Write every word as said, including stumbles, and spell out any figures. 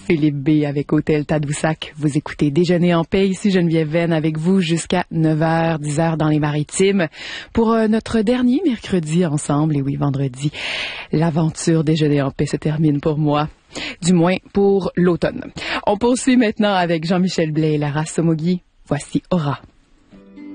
Philippe B. avec Hôtel Tadoussac. Vous écoutez Déjeuner en paix, ici Geneviève Venn avec vous jusqu'à neuf heures, dix heures dans les Maritimes pour euh, notre dernier mercredi ensemble. Et oui, vendredi, l'aventure Déjeuner en paix se termine pour moi. Du moins pour l'automne. On poursuit maintenant avec Jean-Michel Blais et Lara Somogyi. Voici Aura.